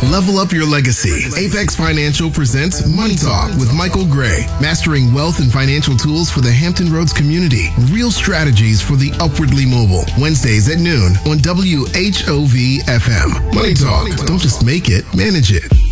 Level up your legacy. Apex Financial presents Money Talk with Michael Gray. Mastering wealth and financial tools for the Hampton Roads community. Real strategies for the upwardly mobile. Wednesdays at noon on WHOV FM. Money Talk. Don't just make it, manage it.